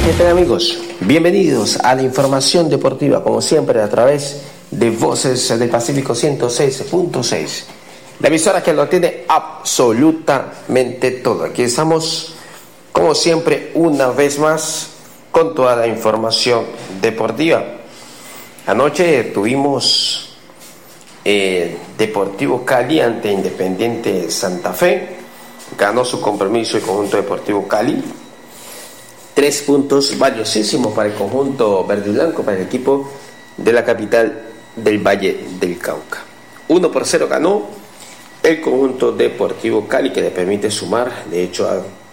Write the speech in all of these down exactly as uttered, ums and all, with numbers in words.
¿Qué tal, amigos? Bienvenidos a la información deportiva, como siempre, a través de Voces del Pacífico ciento seis punto seis. La emisora que lo tiene absolutamente todo. Aquí estamos, como siempre, una vez más, con toda la información deportiva. Anoche tuvimos eh, Deportivo Cali ante Independiente Santa Fe. Ganó su compromiso el conjunto Deportivo Cali. Tres puntos valiosísimos para el conjunto verde y blanco, para el equipo de la capital del Valle del Cauca. Uno por cero ganó el conjunto Deportivo Cali, que le permite sumar. De hecho,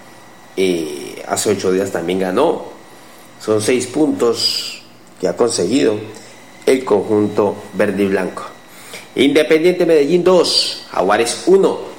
eh, hace ocho días también ganó. Son seis puntos que ha conseguido el conjunto verde y blanco. Independiente Medellín dos, Jaguares uno.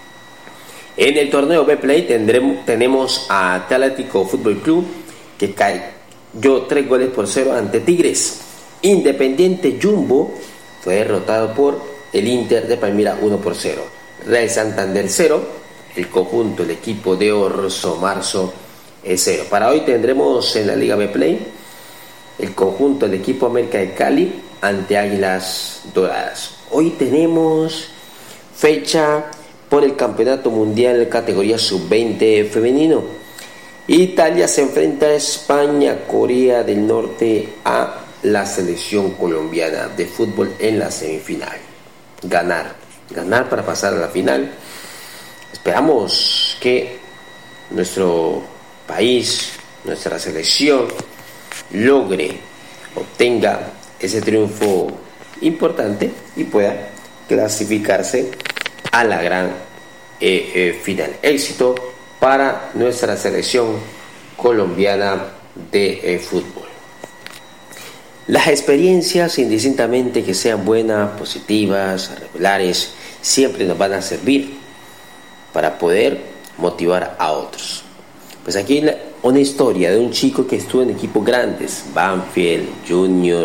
En el torneo B-Play tendremos, tenemos a Atlético Fútbol Club, que cayó tres goles por cero ante Tigres. Independiente Jumbo fue derrotado por el Inter de Palmira uno por cero. Real Santander cero, el conjunto, el equipo de Orso Marzo es cero. Para hoy tendremos en la Liga B-Play el conjunto del equipo América de Cali ante Águilas Doradas. Hoy tenemos fecha por el Campeonato Mundial categoría sub veinte femenino. Italia se enfrenta a España, Corea del Norte a la selección colombiana de fútbol en la semifinal. Ganar, ganar para pasar a la final. Esperamos que nuestro país, nuestra selección, logre, obtenga ese triunfo importante y pueda clasificarse a la gran eh, eh, final. Éxito para nuestra selección colombiana de eh, fútbol. Las experiencias, indistintamente que sean buenas, positivas, regulares, siempre nos van a servir para poder motivar a otros. Pues aquí una historia de un chico que estuvo en equipos grandes, Banfield, Junior,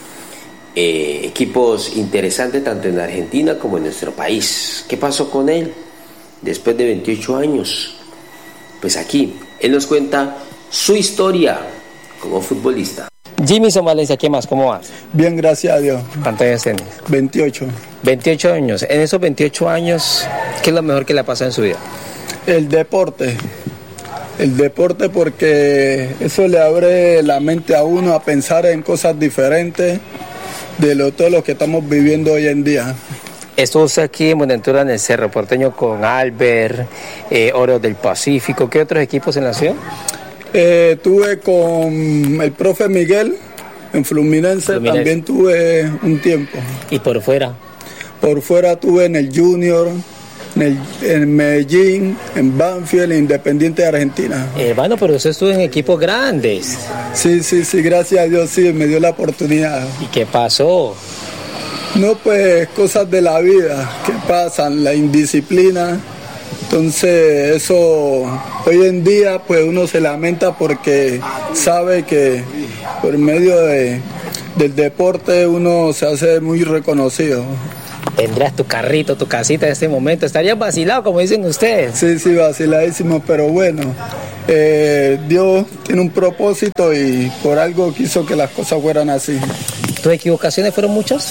eh, equipos interesantes tanto en Argentina como en nuestro país. ¿Qué pasó con él después de veintiocho años? Pues aquí él nos cuenta su historia como futbolista. Jimison Valencia, ¿qué más? ¿Cómo vas? Bien, gracias a Dios. ¿Cuántos años tienes? veintiocho. veintiocho años. En esos veintiocho años, ¿qué es lo mejor que le ha pasado en su vida? El deporte. El deporte, porque eso le abre la mente a uno a pensar en cosas diferentes de lo, todo lo que estamos viviendo hoy en día. Estuvo usted aquí en Buenaventura, en el Cerro Porteño, con Albert, eh, Oro del Pacífico. ¿Qué otros equipos en la ciudad? Eh, tuve con el profe Miguel en Fluminense, Fluminense, también tuve un tiempo. ¿Y por fuera? Por fuera tuve en el Junior, en, el, en Medellín, en Banfield, en Independiente de Argentina. Hermano, pero usted estuvo en equipos grandes. Sí, sí, sí, gracias a Dios, sí, me dio la oportunidad. ¿Y qué pasó? No, pues cosas de la vida que pasan, la indisciplina. Entonces eso hoy en día pues uno se lamenta porque sabe que por medio de, del deporte uno se hace muy reconocido. Tendrás tu carrito, tu casita en este momento, estarías vacilado como dicen ustedes. Sí, sí, vaciladísimo, pero bueno, eh, Dios tiene un propósito y por algo quiso que las cosas fueran así. ¿Tus equivocaciones fueron muchas?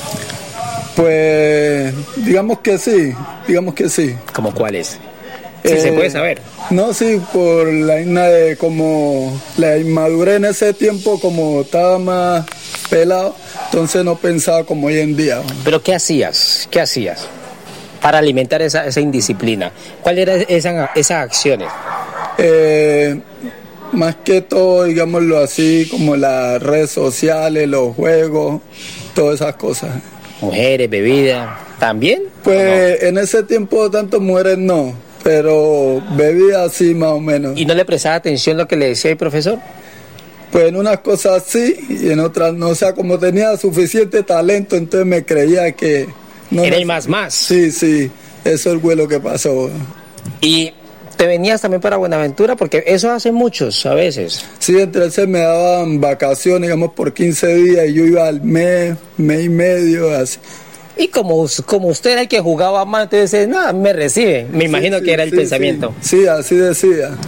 Pues digamos que sí, digamos que sí. ¿Cómo cuáles? Sí, eh, se puede saber. No, sí, por la isla de como la inmadurez en ese tiempo, como estaba más pelado, entonces no pensaba como hoy en día. ¿Pero qué hacías? ¿Qué hacías para alimentar esa, esa indisciplina? ¿Cuáles eran esa, esas acciones? Eh, más que todo, digámoslo así, como las redes sociales, los juegos, todas esas cosas. Mujeres, bebida, ¿también? Pues no? En ese tiempo tanto mujeres no, pero bebida sí más o menos. ¿Y no le prestaba atención lo que le decía el profesor? Pues en unas cosas sí y en otras no, o sea, como tenía suficiente talento, entonces me creía que... No, era el más más. Sí, sí, eso fue lo que pasó. ¿Y te venías también para Buenaventura? Porque eso hace muchos a veces. Sí, entre ese me daban vacaciones, digamos, por quince días y yo iba al mes, mes y medio, así. Y como, como usted era el que jugaba más, entonces, nada, me recibe. Me imagino sí, que era el sí, pensamiento. Sí, sí, así decía.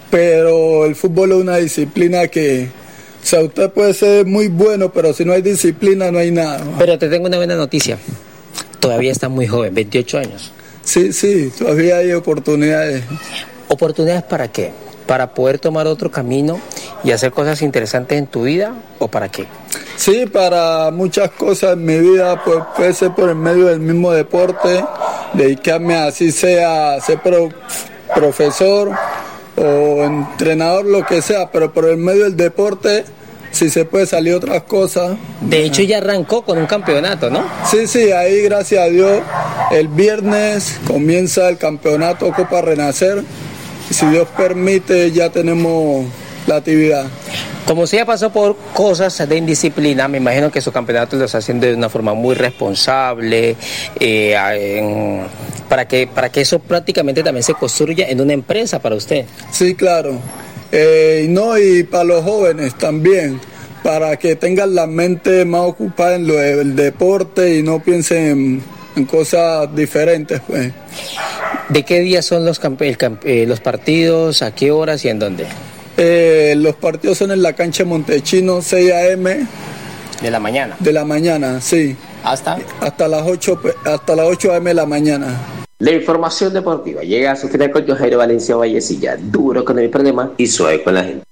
pero el fútbol es una disciplina que, o sea, usted puede ser muy bueno, pero si no hay disciplina no hay nada. Pero te tengo una buena noticia, todavía estás muy joven, veintiocho años. Sí, sí, todavía hay oportunidades. ¿Oportunidades para qué? ¿Para poder tomar otro camino y hacer cosas interesantes en tu vida o para qué? Sí, para muchas cosas en mi vida, pues puede ser por el medio del mismo deporte, dedicarme a, así sea, ser pro, profesor o entrenador, lo que sea, pero por el medio del deporte, si se puede salir otras cosas. De hecho ya arrancó con un campeonato, ¿no? Sí, sí, ahí gracias a Dios, el viernes comienza el campeonato Copa Renacer, y si Dios permite ya tenemos la actividad. Como usted ya pasó por cosas de indisciplina, me imagino que su campeonato lo está haciendo de una forma muy responsable, eh, en, para que para que eso prácticamente también se construya en una empresa para usted. Sí, claro. Eh, no, y para los jóvenes también, para que tengan la mente más ocupada en lo del deporte y no piensen en, en cosas diferentes, pues. ¿De qué días son los, camp- el camp- eh, los partidos, a qué horas y en dónde? Eh, los partidos son en la cancha Montechino, seis a eme De la mañana. de la mañana, sí. ¿Hasta? Hasta las ocho, hasta las ocho a eme de la mañana. La información deportiva llega a su final con Jairo Valencia Vallecilla, duro con el problema y suave con la gente.